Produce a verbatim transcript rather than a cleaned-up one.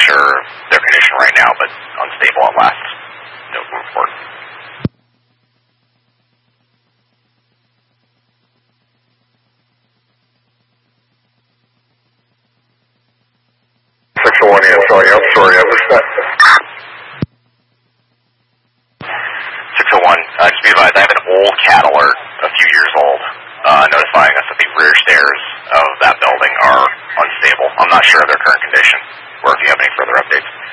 sure their condition right now, but unstable at last. No report. six oh one, yeah, sorry, I'm sorry, I missed that. six oh one, uh, just be advised, I have an old cat alert, a few years old, uh, notifying us that the rear stairs of that building are unstable. I'm not sure of their current condition, or if you have any further updates.